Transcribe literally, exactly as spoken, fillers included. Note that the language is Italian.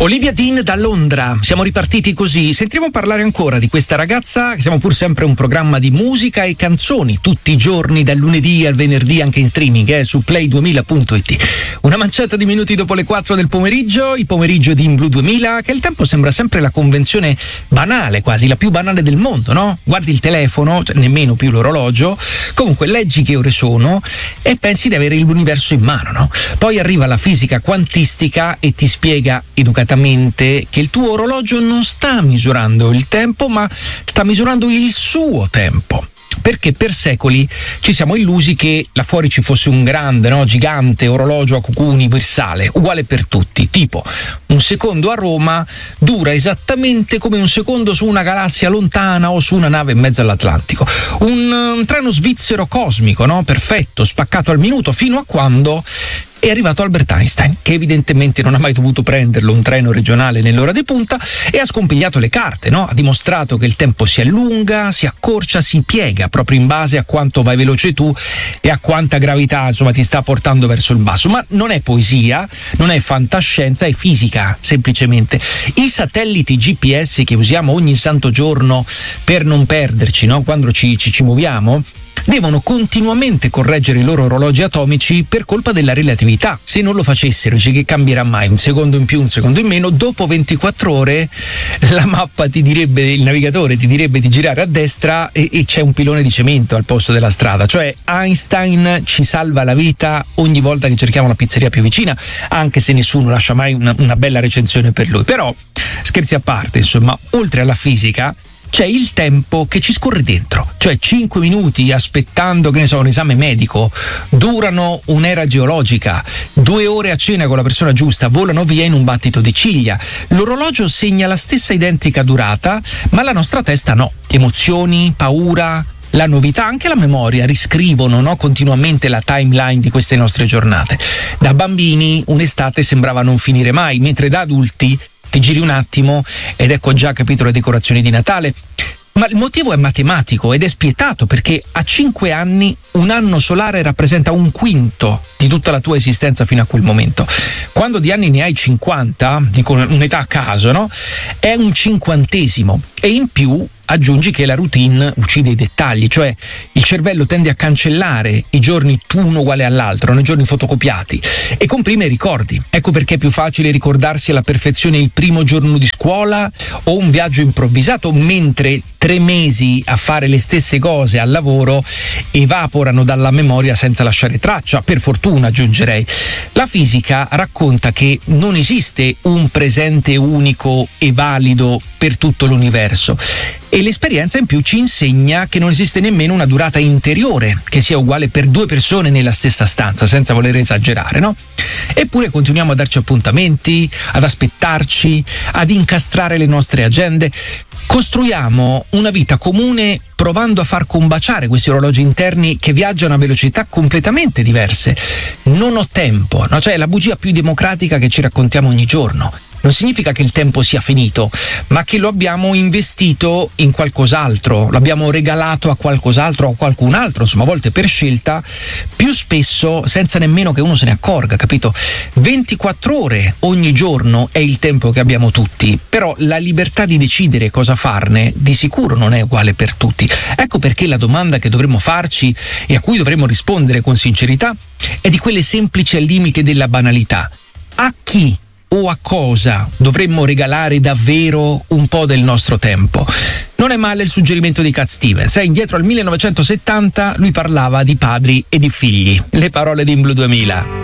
Olivia Dean da Londra, siamo ripartiti così. Sentiremo parlare ancora di questa ragazza, che siamo pur sempre un programma di musica e canzoni, tutti i giorni dal lunedì al venerdì, anche in streaming, eh, su play duemila punto it. Una manciata di minuti dopo le quattro del pomeriggio, il pomeriggio di In Blu duemila, che il tempo sembra sempre la convenzione banale, quasi la più banale del mondo, no? Guardi il telefono, cioè nemmeno più l'orologio, comunque leggi che ore sono e pensi di avere l'universo in mano, no? Poi arriva la fisica quantistica e ti spiega educatamente che il tuo orologio non sta misurando il tempo, ma sta misurando il suo tempo. Perché per secoli ci siamo illusi che là fuori ci fosse un grande, no, gigante orologio a cucù universale, uguale per tutti, tipo un secondo a Roma dura esattamente come un secondo su una galassia lontana o su una nave in mezzo all'Atlantico. Un, un treno svizzero cosmico, no? Perfetto, spaccato al minuto, fino a quando è arrivato Albert Einstein, che evidentemente non ha mai dovuto prenderlo un treno regionale nell'ora di punta e ha scompigliato le carte, no? Ha dimostrato che il tempo si allunga, si accorcia, si piega proprio in base a quanto vai veloce tu e a quanta gravità, insomma, ti sta portando verso il basso. Ma non è poesia, non è fantascienza, è fisica, semplicemente. I satelliti G P S che usiamo ogni santo giorno per non perderci, no? Quando ci, ci, ci muoviamo, devono continuamente correggere i loro orologi atomici per colpa della relatività. Se non lo facessero, dice che cambierà mai, un secondo in più, un secondo in meno, dopo ventiquattro ore la mappa ti direbbe, il navigatore ti direbbe di girare a destra e, e c'è un pilone di cemento al posto della strada. Cioè Einstein ci salva la vita ogni volta che cerchiamo la pizzeria più vicina, anche se nessuno lascia mai una, una bella recensione per lui. Però, scherzi a parte, insomma, oltre alla fisica c'è il tempo che ci scorre dentro, cioè cinque minuti aspettando, che ne so, un esame medico durano un'era geologica, due ore a cena con la persona giusta volano via in un battito di ciglia. L'orologio segna la stessa identica durata, ma la nostra testa no. Emozioni, paura, la novità, anche la memoria riscrivono, no, continuamente la timeline di queste nostre giornate. Da bambini un'estate sembrava non finire mai, mentre da adulti ti giri un attimo ed ecco già capito le decorazioni di Natale. Ma il motivo è matematico ed è spietato, perché a cinque anni un anno solare rappresenta un quinto di tutta la tua esistenza fino a quel momento. Quando di anni ne hai cinquanta, dico un'età a caso, no? È un cinquantesimo. E in più aggiungi che la routine uccide i dettagli, cioè il cervello tende a cancellare i giorni uno uguale all'altro, nei giorni fotocopiati, e comprime i ricordi. Ecco perché è più facile ricordarsi alla perfezione il primo giorno di scuola o un viaggio improvvisato, mentre tre mesi a fare le stesse cose al lavoro evaporano dalla memoria senza lasciare traccia, per fortuna aggiungerei. La fisica racconta che non esiste un presente unico e valido per tutto l'universo. E l'esperienza in più ci insegna che non esiste nemmeno una durata interiore che sia uguale per due persone nella stessa stanza, senza voler esagerare, no? Eppure continuiamo a darci appuntamenti, ad aspettarci, ad incastrare le nostre agende. Costruiamo una vita comune provando a far combaciare questi orologi interni che viaggiano a velocità completamente diverse. Non ho tempo, no? Cioè è la bugia più democratica che ci raccontiamo ogni giorno. Non significa che il tempo sia finito, ma che lo abbiamo investito in qualcos'altro, l'abbiamo regalato a qualcos'altro o a qualcun altro, insomma, a volte per scelta, più spesso senza nemmeno che uno se ne accorga, capito? ventiquattro ore ogni giorno è il tempo che abbiamo tutti, però la libertà di decidere cosa farne di sicuro non è uguale per tutti. Ecco perché la domanda che dovremmo farci e a cui dovremmo rispondere con sincerità è di quelle semplici al limite della banalità. A chi o a cosa dovremmo regalare davvero un po' del nostro tempo? Non è male il suggerimento di Cat Stevens. Eh, indietro al millenovecentosettanta lui parlava di padri e di figli. Le parole di In Blu duemila.